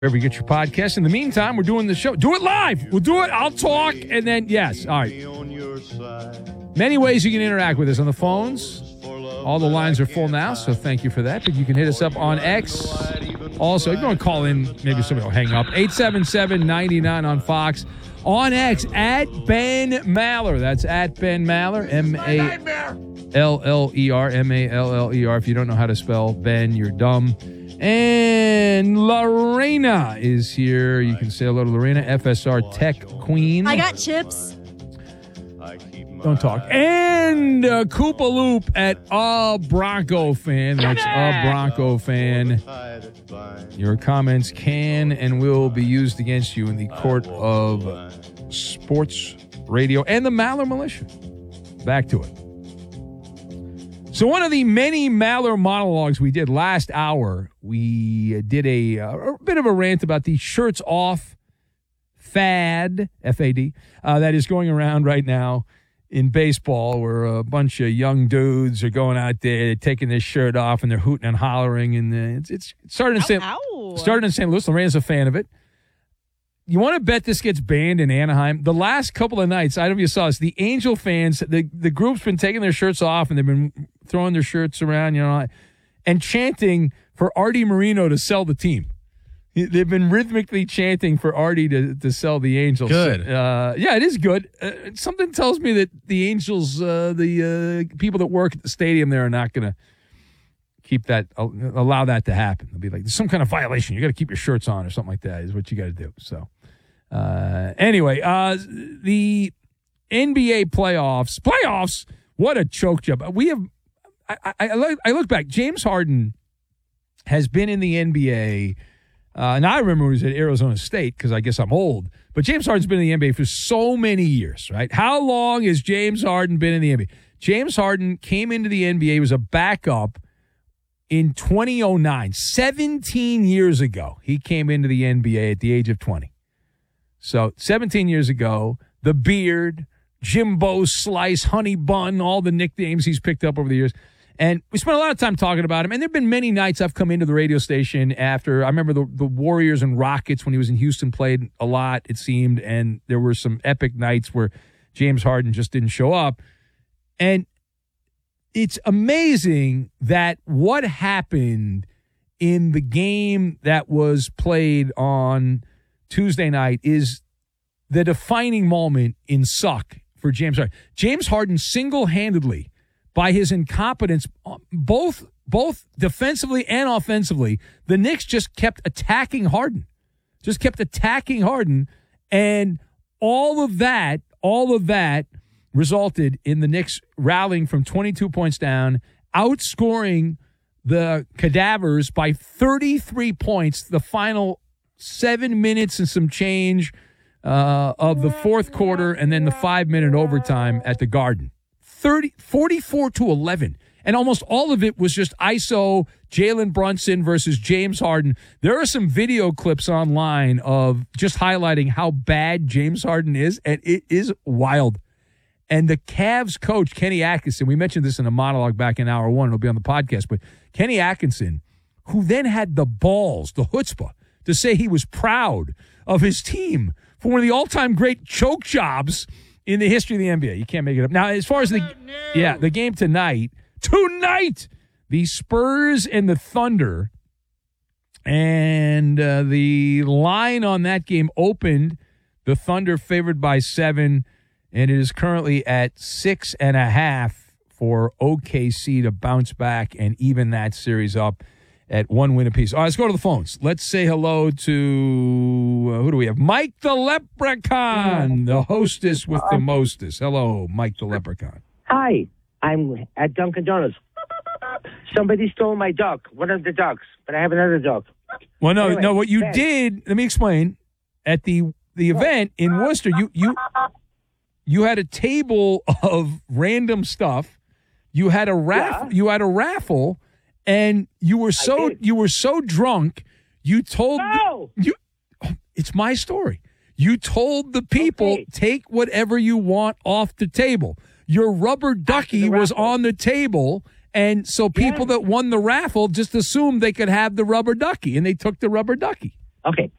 Wherever you get your podcast. In the meantime, we're doing the show. Do it live. We'll do it. I'll talk. And then, yes. All right. Many ways you can interact with us on the phones. All the lines are full now, so thank you for that. But you can hit us up on X. Also, you're going to call in. Maybe somebody will hang up. 877-99 on Fox. On X, at Ben Maller. That's at Ben Maller. M-A-L-L-E-R. M-A-L-L-E-R. If you don't know how to spell Ben, you're dumb. And Lorena is here. You can say hello to Lorena, FSR Tech Queen. I got chips. Don't talk. And Koopa Loop at A Bronco Fan. That's A Bronco Fan. Your comments can and will be used against you in the court of sports radio and the Maller Militia. Back to it. So one of the many Maller monologues we did last hour, we did a bit of a rant about the shirts off fad, F-A-D, that is going around right now in baseball, where a bunch of young dudes are going out there, taking their shirt off, and they're hooting and hollering, and it's starting in St. Louis. Lorena's a fan of it. You want to bet this gets banned in Anaheim? The last couple of nights, I don't know if you saw this, the Angel fans, the group's been taking their shirts off, and they've been throwing their shirts around, and chanting for Artie Moreno to sell the team. They've been rhythmically chanting for Artie to sell the Angels. Good. Yeah, it is good. Something tells me that the Angels, the people that work at the stadium there are not going to allow that to happen. They'll be like, there's some kind of violation. You got to keep your shirts on or something like that is what you got to do. So anyway, the NBA playoffs, what a choke job. We have, I look back, James Harden has been in the NBA. And I remember when he was at Arizona State because I guess I'm old. But James Harden's been in the NBA for so many years, right? How long has James Harden been in the NBA? James Harden came into the NBA, he was a backup in 2009. 17 years ago, he came into the NBA at the age of 20. So 17 years ago, the beard, Jimbo Slice, Honey Bun, all the nicknames he's picked up over the years. And we spent a lot of time talking about him. And there have been many nights I've come into the radio station after. I remember the Warriors and Rockets when he was in Houston played a lot, it seemed. And there were some epic nights where James Harden just didn't show up. And it's amazing that what happened in the game that was played on Tuesday night is the defining moment in suck for James Harden. James Harden single-handedly, by his incompetence, both defensively and offensively, the Knicks just kept attacking Harden. And all of that resulted in the Knicks rallying from 22 points down, outscoring the Cadavers by 33 points the final 7 minutes and some change of the fourth quarter, and then the 5-minute overtime at the Garden. 44-11. And almost all of it was just ISO, Jalen Brunson versus James Harden. There are some video clips online of just highlighting how bad James Harden is, and it is wild. And the Cavs coach, Kenny Atkinson, we mentioned this in a monologue back in hour one, it'll be on the podcast, but Kenny Atkinson, who then had the balls, the chutzpah, to say he was proud of his team for one of the all-time great choke jobs in the history of the NBA. You can't make it up. Now, as far as the game tonight, the Spurs and the Thunder, and the line on that game opened, the Thunder favored by 7, and it is currently at 6.5 for OKC to bounce back and even that series up at 1 win apiece. All right, let's go to the phones. Let's say hello to, who do we have? Mike the Leprechaun, the hostess with the mostest. Hello, Mike the Leprechaun. Hi, I'm at Dunkin' Donuts. Somebody stole my duck, one of the ducks, but I have another duck. Well, no, what you did, let me explain. At the event in Worcester, you had a table of random stuff. You had a raffle. And you were so drunk, you told it's my story. You told the people, take whatever you want off the table. Your rubber ducky was on the table, and so people that won the raffle just assumed they could have the rubber ducky, and they took the rubber ducky. Okay.